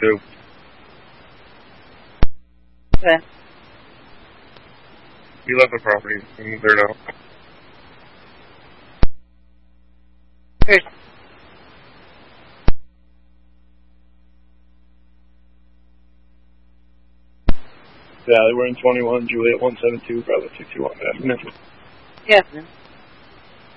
172. Okay. He left the property and they're now. Here's Yeah, they were in 21, Juliet 172, Bravo 221. Good afternoon. Captain.